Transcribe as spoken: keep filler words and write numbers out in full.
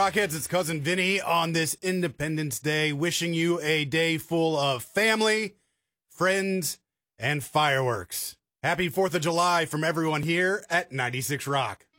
Rockheads, it's Cousin Vinny on this Independence Day, wishing you a day full of family, friends, and fireworks. Happy fourth of July from everyone here at ninety-six Rock.